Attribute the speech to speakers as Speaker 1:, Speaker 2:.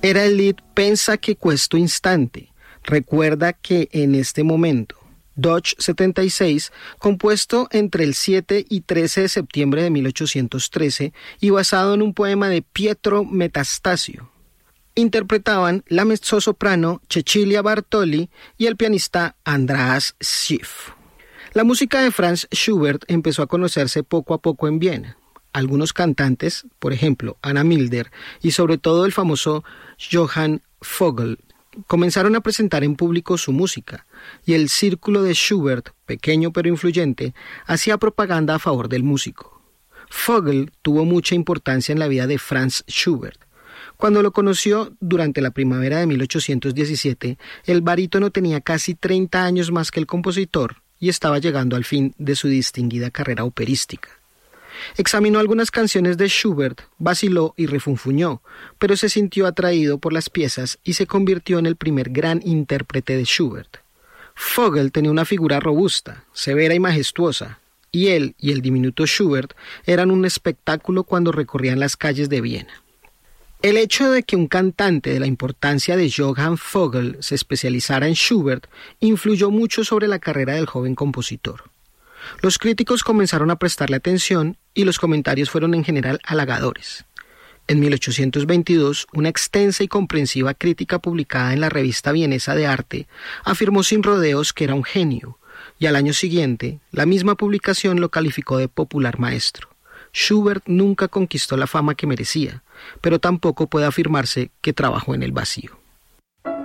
Speaker 1: era el lead Pensa que questo instante, recuerda que en este momento, Dodge 76, compuesto entre el 7 y 13 de septiembre de 1813 y basado en un poema de Pietro Metastasio. Interpretaban la mezzosoprano Cecilia Bartoli y el pianista András Schiff. La música de Franz Schubert empezó a conocerse poco a poco en Viena. Algunos cantantes, por ejemplo, Anna Milder y sobre todo el famoso Johann Vogel, comenzaron a presentar en público su música, y el círculo de Schubert, pequeño pero influyente, hacía propaganda a favor del músico. Vogel tuvo mucha importancia en la vida de Franz Schubert. Cuando lo conoció durante la primavera de 1817, el barítono tenía casi 30 años más que el compositor y estaba llegando al fin de su distinguida carrera operística. Examinó algunas canciones de Schubert, vaciló y refunfuñó, pero se sintió atraído por las piezas y se convirtió en el primer gran intérprete de Schubert. Vogel tenía una figura robusta, severa y majestuosa, y él y el diminuto Schubert eran un espectáculo cuando recorrían las calles de Viena. El hecho de que un cantante de la importancia de Johann Vogel se especializara en Schubert influyó mucho sobre la carrera del joven compositor. Los críticos comenzaron a prestarle atención y los comentarios fueron en general halagadores. En 1822, una extensa y comprensiva crítica publicada en la revista vienesa de arte afirmó sin rodeos que era un genio, y al año siguiente, la misma publicación lo calificó de popular maestro. Schubert nunca conquistó la fama que merecía, pero tampoco puede afirmarse que trabajó en el vacío.